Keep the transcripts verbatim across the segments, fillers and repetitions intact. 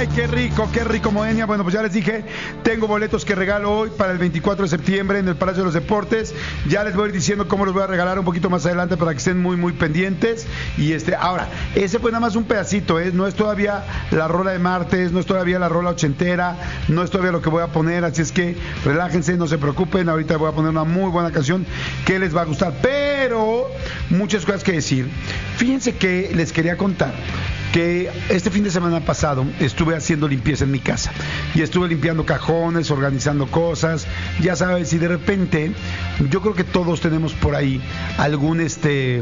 Ay, qué rico, qué rico, Moenia. Bueno, pues ya les dije, tengo boletos que regalo hoy para el veinticuatro de septiembre en el Palacio de los Deportes. Ya les voy a ir diciendo cómo los voy a regalar un poquito más adelante para que estén muy, muy pendientes. Y este, ahora, ese fue nada más un pedacito, ¿eh? No es todavía la rola de martes, no es todavía la rola ochentera, no es todavía lo que voy a poner, así es que relájense, no se preocupen. Ahorita voy a poner una muy buena canción que les va a gustar, pero muchas cosas que decir. Fíjense que les quería contar que este fin de semana pasado estuve haciendo limpieza en mi casa y estuve limpiando cajones, organizando cosas, ya sabes, y de repente yo creo que todos tenemos por ahí algún este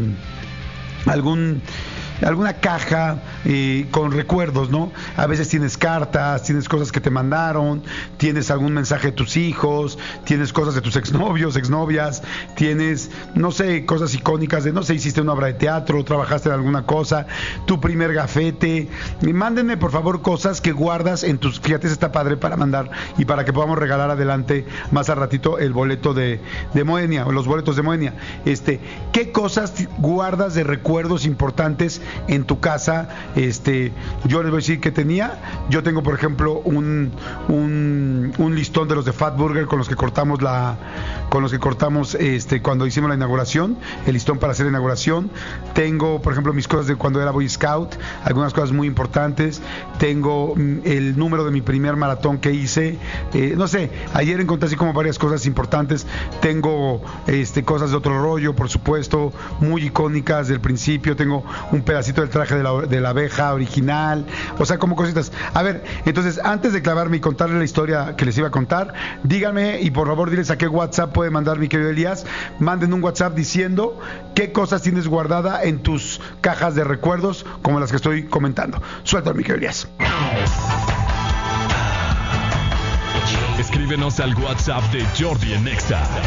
algún alguna caja eh, con recuerdos, ¿no? A veces tienes cartas, tienes cosas que te mandaron, tienes algún mensaje de tus hijos, tienes cosas de tus exnovios, exnovias, tienes, no sé, cosas icónicas de, no sé, hiciste una obra de teatro, trabajaste en alguna cosa, tu primer gafete. Mándenme, por favor, cosas que guardas en tus, fíjate, está padre para mandar y para que podamos regalar adelante más al ratito el boleto de, de Moenia, o los boletos de Moenia. Este, ¿qué cosas guardas de recuerdos importantes en tu casa? Este, yo les voy a decir que tenía. Yo tengo, por ejemplo, un, un, un listón de los de Fat Burger con los que cortamos la, con los que cortamos este cuando hicimos la inauguración, el listón para hacer la inauguración. Tengo, por ejemplo, mis cosas de cuando era Boy Scout, algunas cosas muy importantes. Tengo el número de mi primer maratón que hice. Eh, no sé, ayer encontré así como varias cosas importantes. Tengo este cosas de otro rollo, por supuesto, muy icónicas del principio. Tengo un pedacito del traje de la, de la abeja original, o sea, como cositas. A ver, entonces, antes de clavarme y contarles la historia que les iba a contar, díganme y por favor diles a qué WhatsApp puede mandar mi querido Elías. Manden un WhatsApp diciendo qué cosas tienes guardada en tus cajas de recuerdos, como las que estoy comentando. Suelta, mi querido Elías. Escríbenos al WhatsApp de Jordi en Nexa.